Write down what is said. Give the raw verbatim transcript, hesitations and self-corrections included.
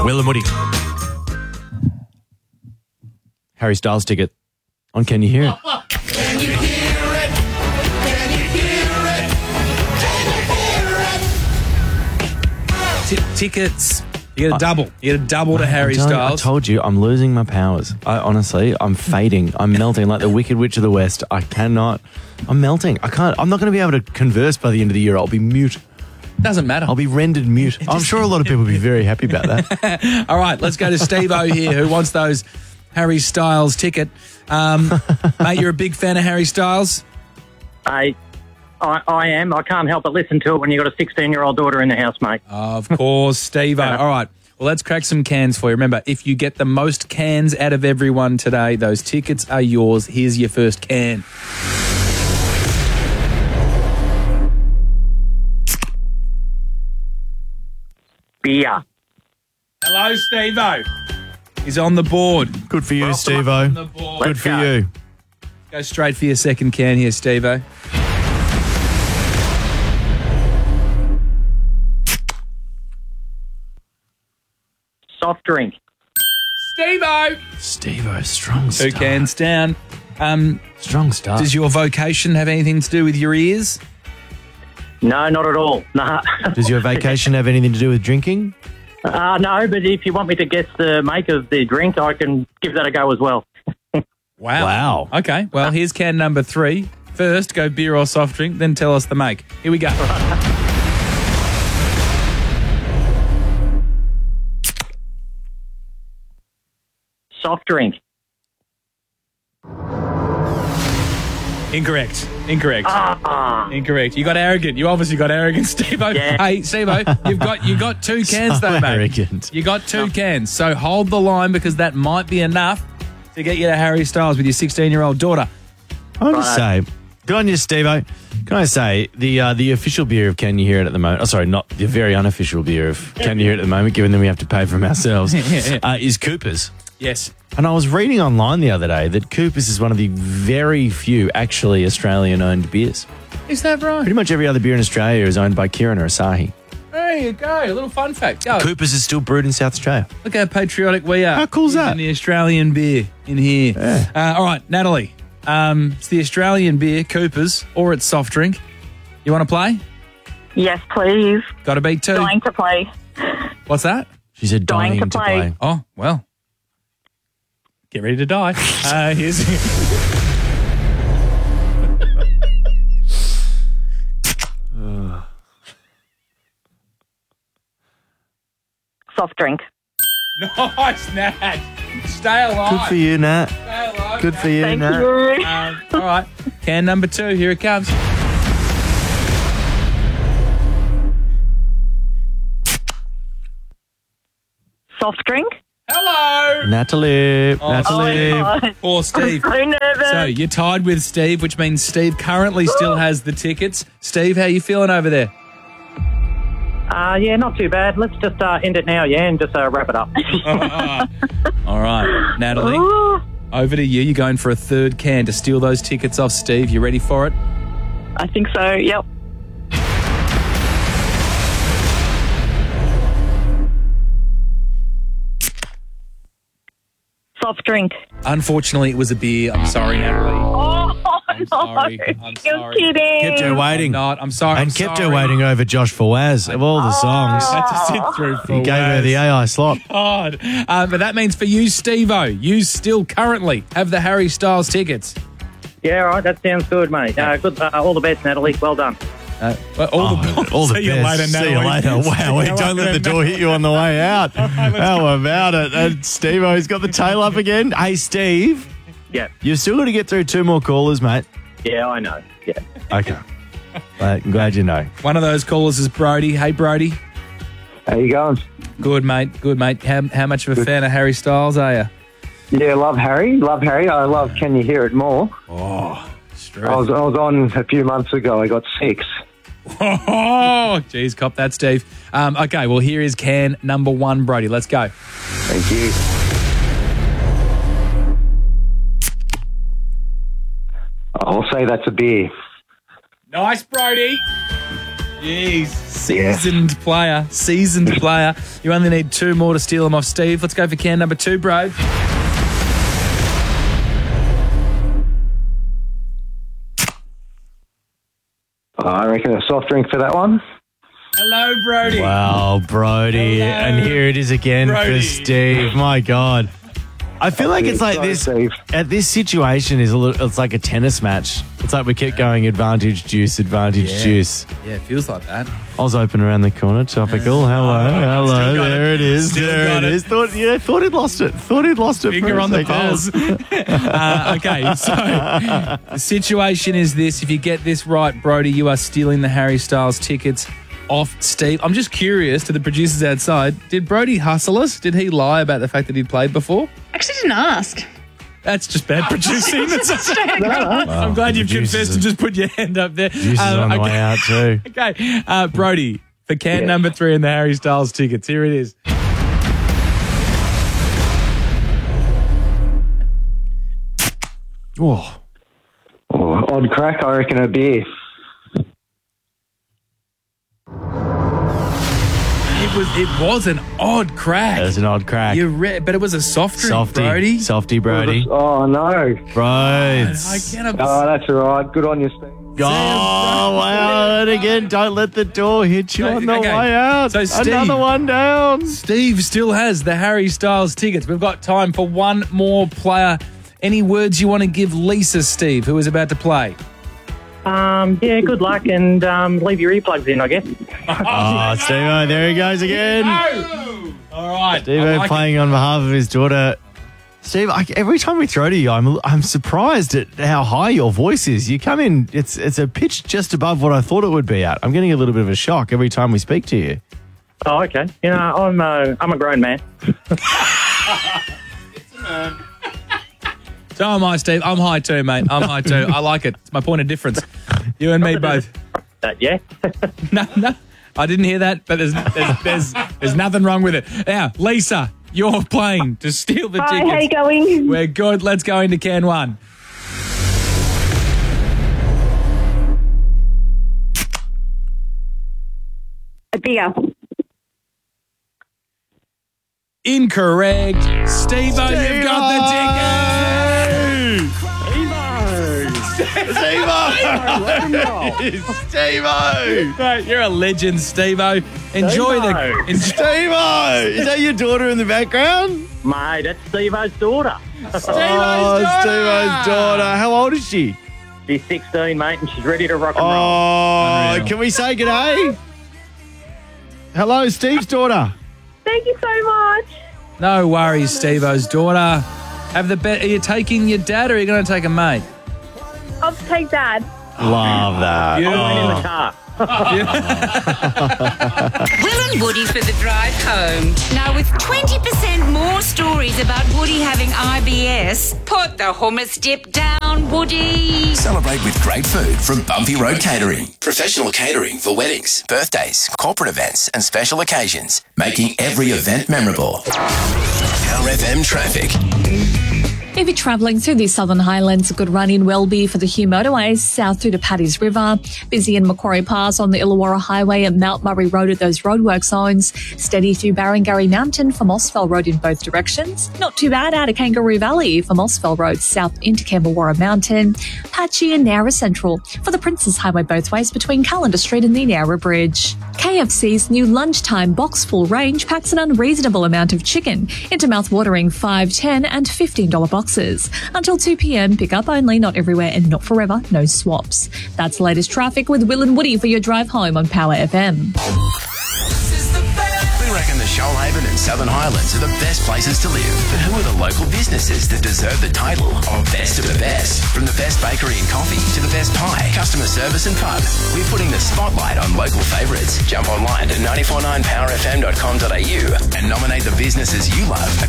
Will and Woody. Harry Styles ticket on Can You Hear It? Can you hear it? Can you hear it? Can you hear it? T- tickets. You get a double. You get a double to Harry I'm telling you, I Styles. told you, I'm losing my powers. I honestly, I'm fading. I'm melting like the Wicked Witch of the West. I cannot. I'm melting. I can't. I'm not going to be able to converse by the end of the year. I'll be mute. Doesn't matter. I'll be rendered mute. I'm sure a lot of people will be very happy about that. All right, let's go to Steve-O here, who wants those Harry Styles ticket. Um, mate, you're a big fan of Harry Styles? I, I, I am. I can't help but listen to it when you've got a sixteen-year-old daughter in the house, mate. Of course, Steve-O. All right. Well, let's crack some cans for you. Remember, if you get the most cans out of everyone today, those tickets are yours. Here's your first can. Beer. Hello, Steve-O. He's on the board. Good for you, Well, Steve-O. On the board. Good Let's for go. you. Go straight for your second can here, Steve-O. Soft drink. Steve-O. Steve-O, strong Two start. cans down. Um, Strong start. does your vocation have anything to do with your ears? No, not at all. Nah. Does your vacation have anything to do with drinking? uh, no, but if you want me to guess the make of the drink, I can give that a go as well. Wow. Wow. Okay, well, here's can number three. First, go beer or soft drink, then tell us the make. Here we go. Soft drink. Incorrect. Incorrect. Ah, Incorrect. You got arrogant. You obviously got arrogant, Steve-O. Yeah. Hey, Steve-O, you've got you got two cans So though, mate. arrogant. You got two cans. So hold the line because that might be enough to get you to Harry Styles with your sixteen-year-old daughter. I want to say, good on you, Steve-O. Can I say, the uh, the official beer of Can You Hear It at the moment, oh, sorry, not the very unofficial beer of Can You Hear It at the moment, given that we have to pay for them ourselves, uh, is Cooper's. Yes. And I was reading online the other day that Cooper's is one of the very few actually Australian-owned beers. Is that right? Pretty much every other beer in Australia is owned by Kirin or Asahi. There you go. A little fun fact. Go. Cooper's is still brewed in South Australia. Look how patriotic we are. How cool's that? Using the Australian beer in here. Yeah. Uh, all right, Natalie. Um, it's the Australian beer, Cooper's, or it's soft drink. You want to play? Yes, please. Got to beat two. Dying to play. What's that? She said dying, Dying to to play. play. Oh, well. Get ready to die. Uh, here's Soft drink. Nice, Nat. Stay alive. Good for you, Nat. Stay alive. Good for you, Thank Nat. you. Um, all right. Can number two. Here it comes. Soft drink. Hello. Natalie. Oh, Natalie. God. Poor Steve. I'm so nervous. So you're tied with Steve, which means Steve currently still has the tickets. Steve, how you feeling over there? uh, yeah, not too bad. Let's just uh, end it now, yeah, and just uh, wrap it up. All right, Natalie, Ooh, over to you. You're going for a third can to steal those tickets off Steve. You ready for it? I think so. Yep. Soft drink. Unfortunately, it was a beer. I'm sorry, Natalie. Oh, I'm no. sorry. I'm You're sorry. kidding. Kept her I'm waiting. not. I'm sorry. And I'm kept sorry. her waiting over Josh Fawaz of all the songs. I had to sit through for He gave her the A I slot. God. Uh, but that means for you, Steve-O, you still currently have the Harry Styles tickets. Yeah, all right, that sounds good, mate. Uh, good, uh, all the best, Natalie. Well done. Uh, well, all the, Oh, all the see you best. later, See you Natalie. later. Wow, See wait, you don't let the later, door hit you on the way out. How about it? And Steve-O's got the tail up again. Hey, Steve, Yeah, you've still got to get through two more callers, mate. yeah, I know. Yeah. Okay. Mate, I'm glad you know. One of those callers is Brody. Hey, Brody. How you going? Good, mate. Good, mate. How, how much of a fan of Harry Styles are you? Yeah, love Harry. Love Harry. I love Can You Hear It More. Oh, straight. I was I was on a few months ago. I got six. Oh, geez, cop that, Steve. Um, okay, well, here is can number one, Brody. Let's go. Thank you. I'll say that's a beer. Nice, Brody. Jeez. Seasoned player. Seasoned player. You only need two more to steal them off Steve. Let's go for can number two, bro. I reckon a soft drink for that one. Hello, Brody. Wow, Brody. Hello. And here it is again Brody. for Steve. My God. I feel like it's like Sorry, this Steve. at this situation is a little, it's like a tennis match. It's like we kept going advantage juice, advantage Yeah. juice. Yeah, it feels like that. I was open around the corner, topical. Hello, hello. Still got There it. it is. Still there got it it. is. Thought, yeah, thought he'd lost it. Thought he'd lost it. Finger for a on the second. pulse. uh, okay, so the situation is this. If you get this right, Brody, you are stealing the Harry Styles tickets off Steve. I'm just curious to the producers outside, did Brody hustle us? Did he lie about the fact that he'd played before? Actually, didn't ask. That's just bad producing. That's- I'm glad the you've producers confessed are- and just put your hand up there. Juice is Um, on the okay. way out too. Okay, uh, Brody, for can Yeah. number three in the Harry Styles tickets, here it is. Whoa. Oh, odd crack, I reckon a beer. It was it was an odd crack. That was an odd crack. You re- but it was a soft drink, Softy. Brody. Softy, Brody. Oh, no. Broads. I cannot. Oh, that's all right. Good on you, Steve. Oh, wow. And again, don't let the door hit you So, on the okay. way out. So, Steve- Another one down. Steve still has the Harry Styles tickets. We've got time for one more player. Any words you want to give Lisa, Steve, who is about to play? Um, yeah, good luck and um, leave your earplugs in, I guess. Oh, Steve-O, there he goes again. All right. Steve-O I like playing on behalf of his daughter. Steve, I, every time we throw to you, I'm I'm surprised at how high your voice is. You come in, it's it's a pitch just above what I thought it would be at. I'm getting a little bit of a shock every time we speak to you. Oh, okay. You know, I'm uh, I'm a grown man. So am I, Steve. I'm high too, mate. I'm high too. I like it. It's my point of difference. You and me both. That, yeah. No, no. I didn't hear that, but there's there's there's, there's nothing wrong with it. Now, Lisa, you're playing to steal the Hi, tickets. how you going? We're good. Let's go into can one. A beer. Incorrect. Steve-O, you've got the ticket. Steve-O! Steve-O! Mate, you're a legend, Steve-O. Enjoy the. Steve-O. Enjoy, Steve-O! Is that your daughter in the background? Mate, that's Steve-O's daughter. Oh, Steve-O's daughter. How old is she? She's sixteen, mate, and she's ready to rock and roll. Oh, Unreal. can we say g'day? Hello, Steve's daughter. Thank you so much. no worries, Steve-O's daughter. Have the bet. Are you taking your dad or are you going to take a mate? I'll take Dad. Love that. Yeah. I'm in the Oh. car. Will and Woody for the drive home. Now, with twenty percent more stories about Woody having I B S, put the hummus dip down, Woody. Celebrate with great food from Bumpy Road Catering. Professional catering for weddings, birthdays, corporate events and special occasions, making every event memorable. R F M traffic. If you're travelling through the Southern Highlands, a good run in Welby for the Hugh Motorways, south through to Paddy's River. Busy in Macquarie Pass on the Illawarra Highway and Mount Murray Road at those roadwork zones. Steady through Barrengarry Mountain from Osfell Road in both directions. Not too bad out of Kangaroo Valley from Osfell Road south into Camberwarra Mountain. Patchy and Nowra Central for the Princes Highway both ways between Callender Street and the Nowra Bridge. K F C's new lunchtime box full range packs an unreasonable amount of chicken into mouth-watering five, ten and fifteen dollars boxes. Until two p.m, pick up only, not everywhere and not forever, no swaps. That's the latest traffic with Will and Woody for your drive home on Power F M. We reckon the Shoalhaven and Southern Highlands are the best places to live. But who are the local businesses that deserve the title of best of the best? From the best bakery and coffee to the best pie, customer service and pub, we're putting the spotlight on local favourites. Jump online to nine four nine power f m dot com dot a u and nominate the businesses you love